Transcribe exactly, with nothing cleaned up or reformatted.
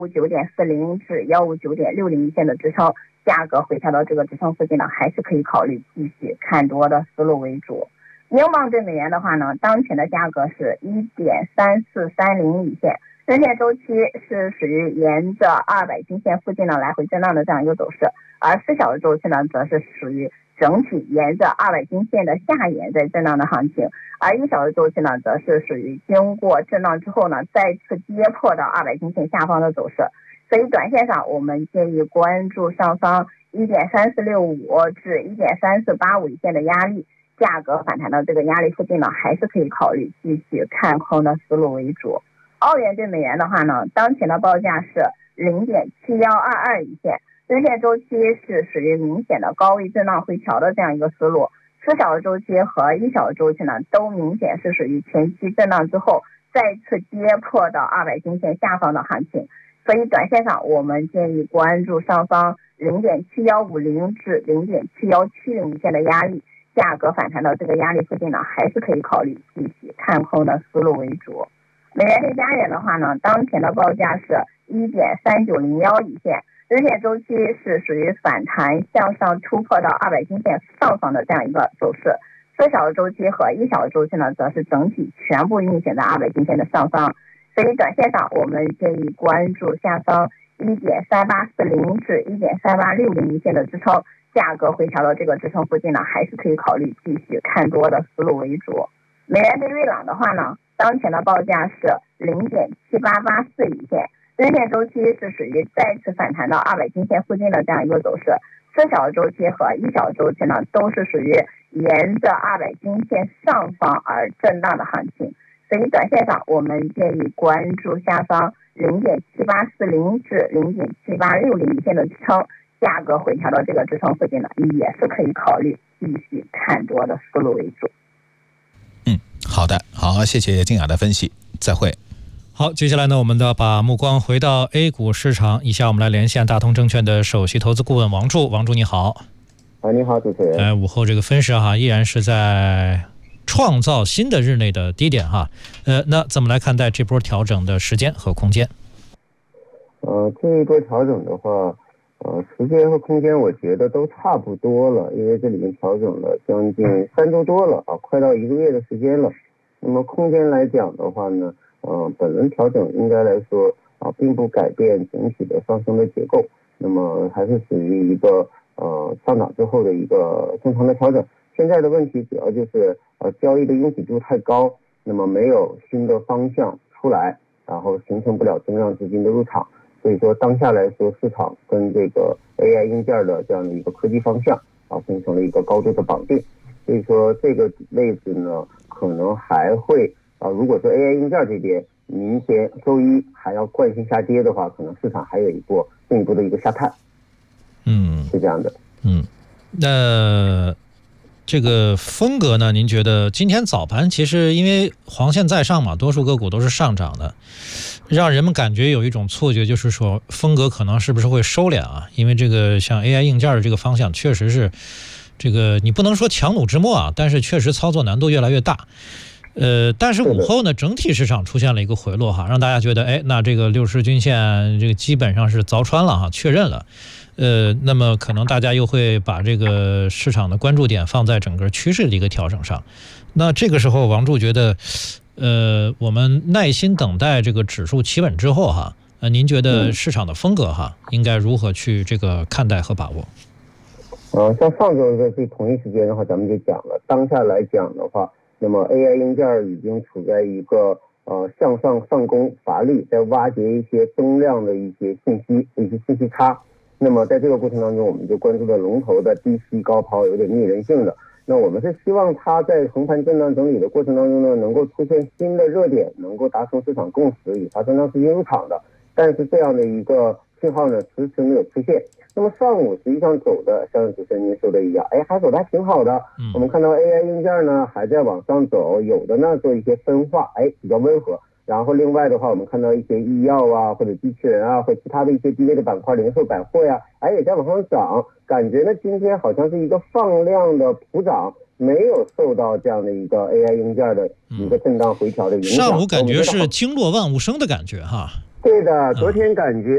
五九点四零至幺五九点六零一线的支撑，价格回调到这个支撑附近呢，还是可以考虑继续看多的思路为主。英镑对美元的话呢，当前的价格是一点三四三零一线，日线周期是属于沿着二百均线附近呢来回震荡的这样一个走势，而四小时周期呢则是属于整体沿着二百均线的下沿在震荡的行情，而一小时周期呢则是属于经过震荡之后呢再次跌破到二百均线下方的走势。所以短线上我们建议关注上方一点三四六五至一点三四八五一线的压力，价格反弹到这个压力附近呢，还是可以考虑继续看空的思路为主。澳元对美元的话呢，当前的报价是零点七一二二一线，日线周期是属于明显的高位震荡回调的这样一个思路，四小时周期和一小时周期呢都明显是属于前期震荡之后再次跌破到二百均线下方的行情。所以短线上我们建议关注上方零点七一五零至零点七一七零一线的压力，价格反弹到这个压力附近呢，还是可以考虑继续看空的思路为主。美元对加元的话呢，当前的报价是一点三九零一一线，日线周期是属于反弹向上突破到二百均线上方的这样一个走势，四小时周期和一小时周期呢，则是整体全部运行在二百均线的上方。所以短线上我们建议关注下方一点三八四零至一点三八六零一线的支撑，价格回调到这个支撑附近呢，还是可以考虑继续看多的思路为主。美元对瑞郎的话呢，当前的报价是零点七八八四一线，日线周期是属于再次反弹到二百均线附近的这样一个走势，四小时周期和一小时周期呢都是属于沿着二百均线上方而震荡的行情。所以短线上我们建议关注下方零点七八四零至零点七八六零一线的支撑，价格回调到这个支撑附近呢，也是可以考虑继续看多的思路为主。 嗯，好的，好，谢谢静雅的分析，再会。 好，接下来呢，我们的把目光回到 A 股市场，以下我们来连线大通证券的首席投资顾问王柱。王柱你好。 啊，你好，主持人。 哎，午后这个分时哈，依然是在创造新的日内的低点哈，呃，那怎么来看待这波调整的时间和空间？ 呃，这一波调整的话，呃，时间和空间我觉得都差不多了，因为这里面调整了将近三周多了啊，快到一个月的时间了。那么空间来讲的话呢，呃，本轮调整应该来说啊，并不改变整体的上升的结构，那么还是属于一个呃上涨之后的一个正常的调整。现在的问题主要就是呃交易的拥挤度太高，那么没有新的方向出来，然后形成不了增量资金的入场，所以说当下来说市场跟这个 A I 硬件的这样的一个科技方向啊形成了一个高度的绑定，所以说这个位置呢可能还会啊如果说 A I 硬件这边明天周一还要惯性下跌的话，可能市场还有一波进一步的一个下探。 嗯， 是这样的。 嗯，那这个风格呢，您觉得今天早盘其实因为黄线在上嘛，多数个股都是上涨的，让人们感觉有一种错觉，就是说风格可能是不是会收敛啊？因为这个像 A I 硬件的这个方向确实是这个你不能说强弩之末啊，但是确实操作难度越来越大。呃，但是午后呢，整体市场出现了一个回落哈，让大家觉得，哎，那这个六十均线这个基本上是凿穿了哈，确认了。呃，那么可能大家又会把这个市场的关注点放在整个趋势的一个调整上。那这个时候，王柱觉得，呃，我们耐心等待这个指数企稳之后哈，呃，您觉得市场的风格哈，应该如何去这个看待和把握？ 呃，像上周的这同一时间的话，咱们就讲了，当下来讲的话，那么 A I 硬件已经处在一个呃向上上攻乏力，在挖掘一些增量的一些信息、一些信息差。那么在这个过程当中，我们就关注了龙头的低吸高抛，有点逆人性的。那我们是希望它在横盘震荡整理的过程当中呢，能够出现新的热点，能够达成市场共识，以它增量资金入场的。但是这样的一个信号呢，迟迟没有出现。那么上午实际上走的像主持人您说的一样，哎，还走的还挺好的。我们看到 A I 硬件呢还在往上走，有的呢做一些分化，哎，比较温和。然后另外的话，我们看到一些医药啊，或者机器人啊，或者其他的一些低位的板块，零售百货呀，哎，也在往上涨。感觉呢，今天好像是一个放量的普涨，没有受到这样的一个 A I 硬件的一个震荡回调的影响。 上午感觉是经络万物生的感觉哈。 对的，昨天感觉